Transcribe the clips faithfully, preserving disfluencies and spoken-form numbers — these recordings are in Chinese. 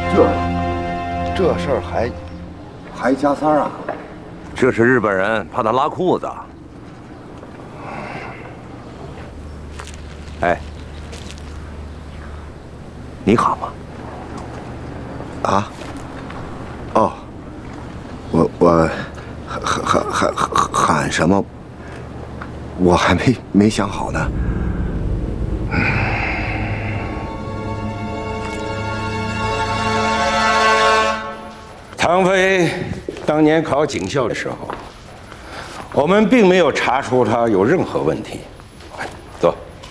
这这事儿还还加三儿啊？ 这是日本人怕他拉裤子。哎，你喊吗？ 啊？哦，我我喊喊喊喊喊什么？我还没没想好呢。 唐飞当年考警校的时候，我们并没有查出他有任何问题。坐。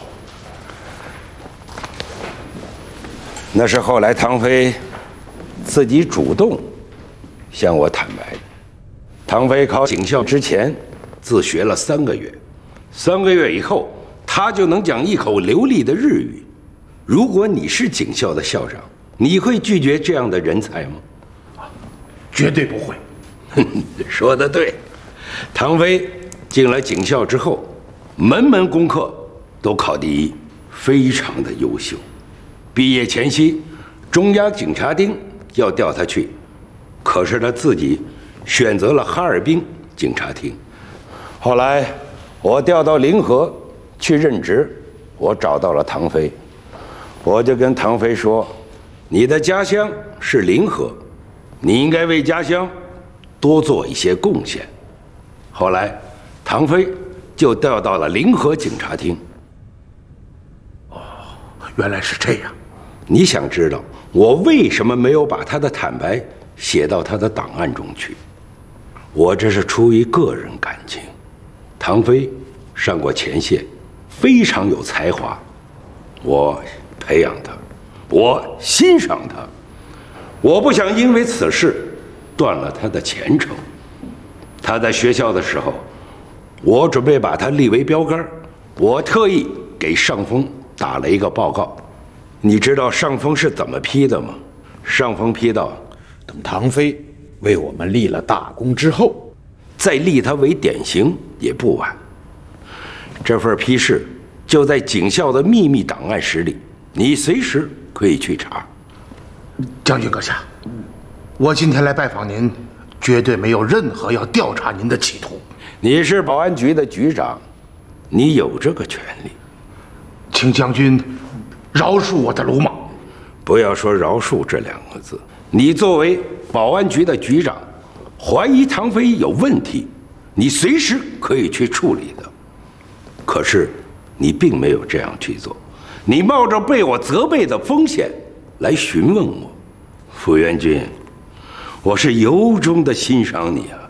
那是后来唐飞自己主动向我坦白的。唐飞考警校之前自学了三个月，三个月以后他就能讲一口流利的日语。如果你是警校的校长，你会拒绝这样的人才吗？ 绝对不会。 说得对，唐飞进了警校之后，门门功课都考第一，非常的优秀。毕业前夕，中央警察厅要调他去，可是他自己选择了哈尔滨警察厅。后来我调到临河去任职，我找到了唐飞，我就跟唐飞说：“你的家乡是临河。”你应该为家乡多做一些贡献。后来，唐飞就调到了临河警察厅。 哦，原来是这样。 你想知道我为什么没有把他的坦白写到他的档案中去？我这是出于个人感情。唐飞上过前线，非常有才华，我培养他，我欣赏他。我不想因为此事断了他的前程。他在学校的时候，我准备把他立为标杆。我特意给上峰打了一个报告。你知道上峰是怎么批的吗？上峰批道： 等唐飞为我们立了大功之后， 再立他为典型也不晚。这份批示就在警校的秘密档案室里，你随时可以去查。 将军阁下，我今天来拜访您，绝对没有任何要调查您的企图。 你是保安局的局长，你有这个权利。 请将军饶恕我的鲁莽。 不要说饶恕这两个字。你作为保安局的局长，怀疑唐飞有问题，你随时可以去处理的。可是你并没有这样去做，你冒着被我责备的风险来询问我。傅元军，我是由衷的欣赏你啊！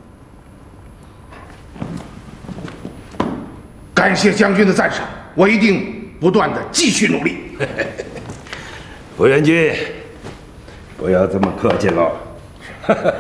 感谢将军的赞赏，我一定不断的继续努力。 傅元军，不要这么客气了。